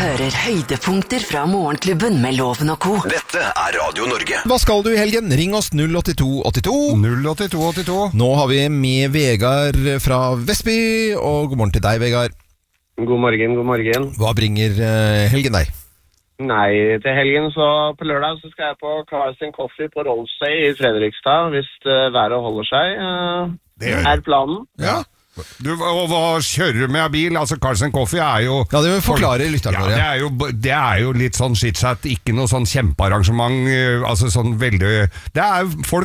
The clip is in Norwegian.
hører høydepunkter fra Morgenklubben med Loven og Co. Dette Radio Norge. Hva skal du I helgen? Ring oss 08282. 08282. Nå har vi med Vegard fra Vestby, og god morgen til deg, Vegard. God morgen. Hva bringer helgen deg? Nei, til helgen så på lørdag så skal jeg på Cars & Coffee på Rollsay I Fredrikstad, hvis været holder seg. Det er planen. Ja. Og hva kjører du med av bil? Altså Cars & Coffee jo... Ja, det vil forklare lytterne våre. Ja, det jo litt sånn shitchat, ikke noe sånn kjempearrangement, altså sånn veldig... Det folk